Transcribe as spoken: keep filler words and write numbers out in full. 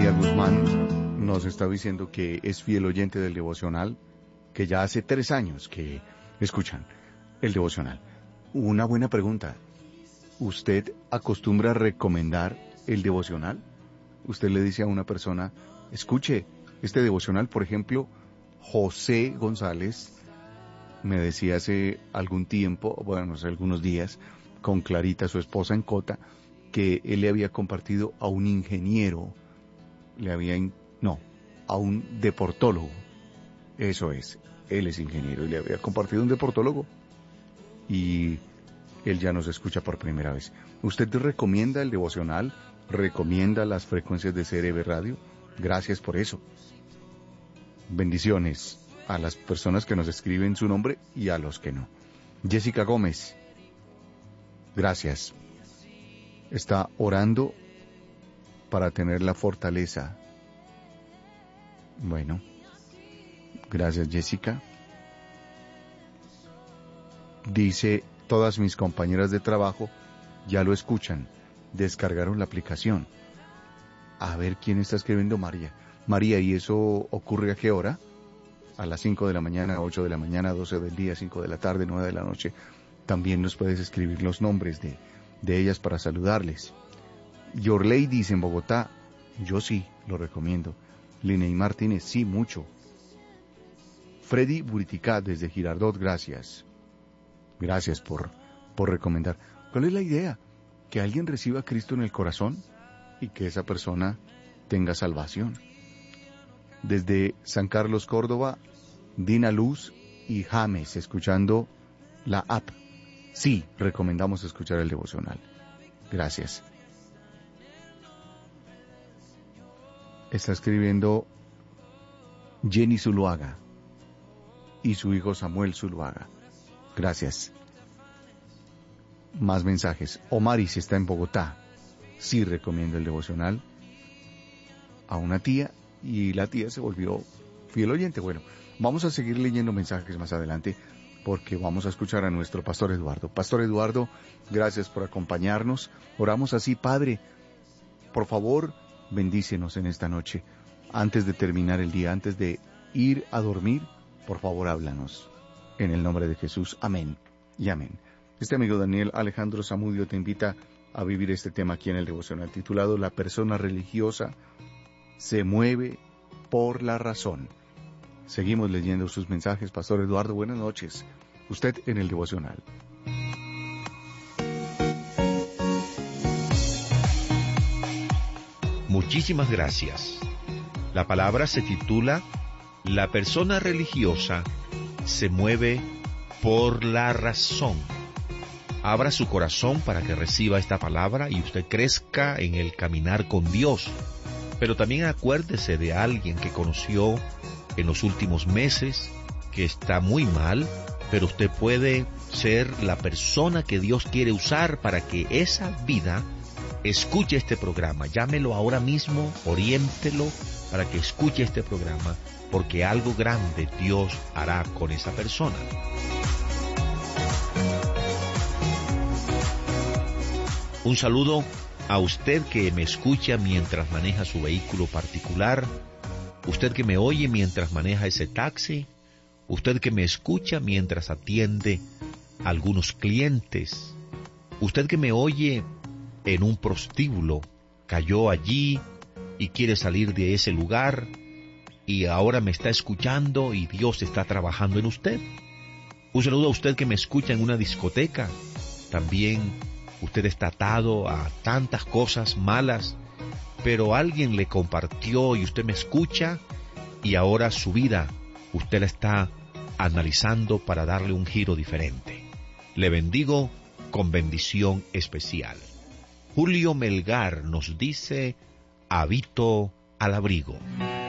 María Guzmán nos está diciendo que es fiel oyente del devocional, que ya hace tres años que escuchan el devocional. Una buena pregunta. ¿Usted acostumbra a recomendar el devocional? Usted le dice a una persona, escuche este devocional. Por ejemplo, José González me decía hace algún tiempo, bueno, hace algunos días, con Clarita, su esposa en Cota, que él le había compartido a un ingeniero, le había, in, no, a un deportólogo. Eso es, él es ingeniero y le había compartido un deportólogo. Y él ya nos escucha por primera vez. ¿Usted recomienda el devocional? ¿Recomienda las frecuencias de C R B Radio? Gracias por eso. Bendiciones a las personas que nos escriben su nombre y a los que no. Jessica Gómez, gracias. Está orando para tener la fortaleza. Bueno, gracias Jessica. Dice, todas mis compañeras de trabajo ya lo escuchan, descargaron la aplicación. A ver quién está escribiendo. María. María, ¿y eso ocurre a qué hora? A las cinco de la mañana, ocho de la mañana, doce del día, cinco de la tarde, nueve de la noche. También nos puedes escribir los nombres de, de ellas para saludarles. Yorley dice en Bogotá, yo sí, lo recomiendo. Liney Martínez, sí, mucho. Freddy Buriticá desde Girardot, gracias. Gracias por, por recomendar. ¿Cuál es la idea? Que alguien reciba a Cristo en el corazón y que esa persona tenga salvación. Desde San Carlos, Córdoba, Dina Luz y James, escuchando la app. Sí, recomendamos escuchar el devocional. Gracias. Está escribiendo Jenny Zuluaga y su hijo Samuel Zuluaga. Gracias. Más mensajes. Omaris está en Bogotá. Sí, recomiendo el devocional a una tía y la tía se volvió fiel oyente. Bueno, vamos a seguir leyendo mensajes más adelante porque vamos a escuchar a nuestro Pastor Eduardo. Pastor Eduardo, gracias por acompañarnos. Oramos así, Padre, por favor, bendícenos en esta noche. Antes de terminar el día, antes de ir a dormir, por favor, háblanos. En el nombre de Jesús, amén y amén. Este amigo Daniel Alejandro Zamudio te invita a vivir este tema aquí en el devocional titulado La persona religiosa se mueve por la razón. Seguimos leyendo sus mensajes. Pastor Eduardo, buenas noches. Usted en el devocional. Muchísimas gracias. La palabra se titula La persona religiosa se mueve por la razón. Abra su corazón para que reciba esta palabra y usted crezca en el caminar con Dios. Pero también acuérdese de alguien que conoció en los últimos meses, que está muy mal, pero usted puede ser la persona que Dios quiere usar para que esa vida escuche este programa. Llámelo ahora mismo, oriéntelo para que escuche este programa, porque algo grande Dios hará con esa persona. Un saludo a usted que me escucha mientras maneja su vehículo particular, usted que me oye mientras maneja ese taxi, usted que me escucha mientras atiende a algunos clientes, usted que me oye en un prostíbulo, cayó allí y quiere salir de ese lugar y ahora me está escuchando y Dios está trabajando en usted. Un saludo a usted que me escucha en una discoteca, también usted está atado a tantas cosas malas, pero alguien le compartió y usted me escucha y ahora su vida usted la está analizando para darle un giro diferente. Le bendigo con bendición especial. Julio Melgar nos dice, habito al abrigo.